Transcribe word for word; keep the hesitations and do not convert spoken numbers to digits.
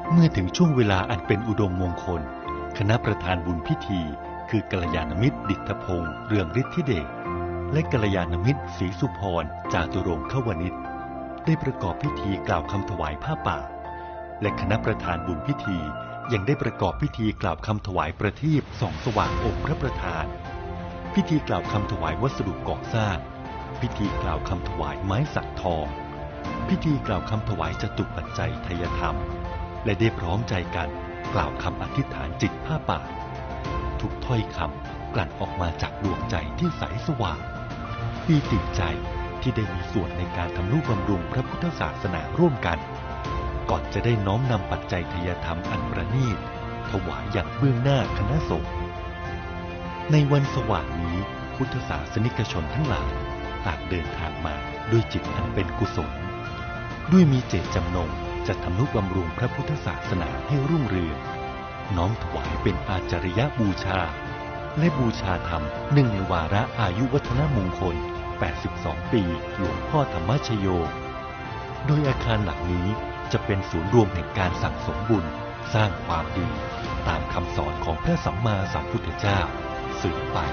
เมื่อถึงช่วงเวลาอันเป็นอุดมมงคลคณะประธานบุญพิธีคือกัลยาณมิตรดิษฐพงษ์เรืองฤทธิเดชและกัลยาณมิตรศรีสุพรจาตุรงควนิชได้ประกอบพิธีกล่าวคำถวายผ้าป่าและคณะประธานบุญพิธียังได้ประกอบพิธีกล่าวคำถวายประทีปส่องสว่างองค์พระประธานพิธีกล่าวคำถวายวัสดุก่อสร้างพิธีกล่าวคำถวายไม้สักทองพิธีกล่าวคำถวายจตุปัจจัยทายธรรมและได้พร้อมใจกันกล่าวคำอธิษฐานจิตผ้าป่าทุกถ้อยคำกลั่นออกมาจากดวงใจที่ใสสว่างปีติใจที่ได้มีส่วนในการทำนุบำรุงพระพุทธศาสนาร่วมกันก่อนจะได้น้อมนำปัจจัยทายธรรมอันประณีตถวายอย่างเบื้องหน้าคณะสงฆ์ในวันสว่างนี้พุทธศาสนิกชนทั้งหลายต่างเดินทางมาด้วยจิตอันเป็นกุศลด้วยมีเจตจำนงจะทำนุบำรุงพระพุทธศาสนาให้รุ่งเรืองน้อมถวายเป็นอาจาริยบูชาและบูชาธรรมเนื่องในวาระอายุวัฒนมงคลแปดสิบสองปีหลวงพ่อธรรมชโยโดยอาคารหลังนี้จะเป็นศูนย์รวมแห่งการสั่งสมบุญสร้างความดีตามคำสอนของพระสัมมาสัมพุทธเจ้าสืบไป